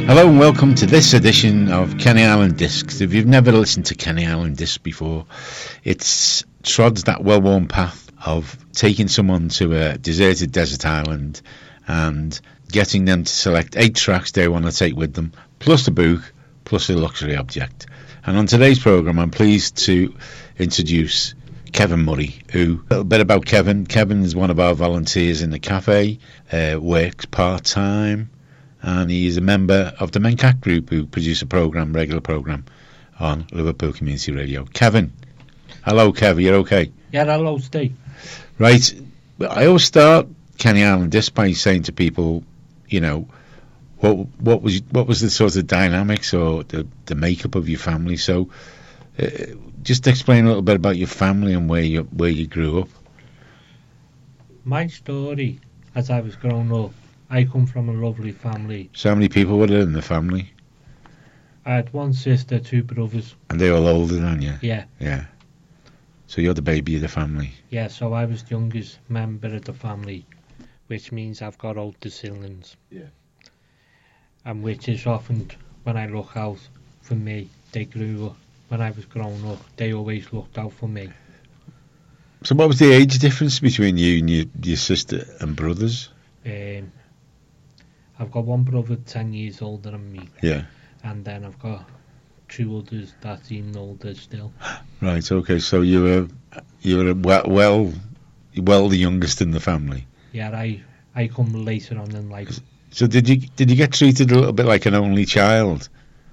Hello and welcome to this edition of Kenny Island Discs. If you've never listened to Kenny Island Discs before, it trods that well-worn path of taking someone to a deserted desert island and getting them to select 8 tracks they want to take with them, plus a book, plus a luxury object. And on today's programme, I'm pleased to introduce Kevin Murray, who, a little bit about Kevin. Kevin is one of our volunteers in the cafe, works part-time, and he is a member of the Mencat Group, who produce a regular programme on Liverpool Community Radio. Kevin. Hello, Kev. You're okay? Yeah, hello, Steve. Right. I always start Kenny Island Disc by saying to people, you know, what was the sort of dynamics or the makeup of your family? So, just explain a little bit about your family and where you grew up. My story, as I was growing up, I come from a lovely family. So how many people were there in the family? I had 1 sister, 2 brothers. And they were all older than you? Yeah. Yeah. So you're the baby of the family? Yeah, so I was the youngest member of the family, which means I've got older siblings. Yeah. And which is often, when I look out for me, they grew up. When I was growing up, they always looked out for me. So what was the age difference between you and your sister and brothers? I've got 1 brother 10 years older than me. Yeah. And then I've got 2 others that's even older still. Right, okay, so you were well the youngest in the family. Yeah, I come later on in life. So did you get treated a little bit like an only child?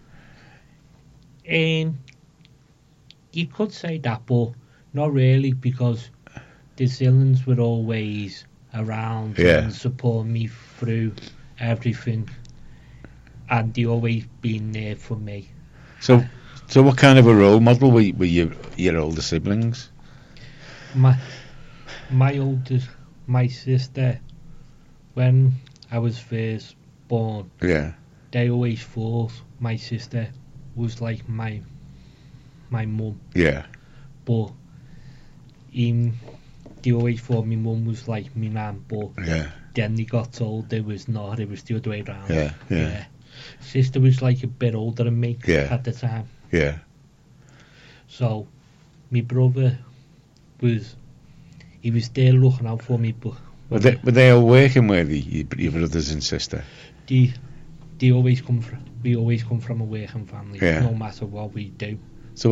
You could say that, but not really, because the siblings were always around and support me through everything, and they always been there for me. So what kind of a role model were your older siblings? My sister, when I was first born, they always thought my sister was like my mum. Yeah. But they always thought my mum was like my nan, but then they got told it was not, it was the other way around. Yeah. Sister was like a bit older than me at the time. Yeah. So my brother was there looking out for me, but were they all working with your brothers and sister? We always come from a working family, no matter what we do.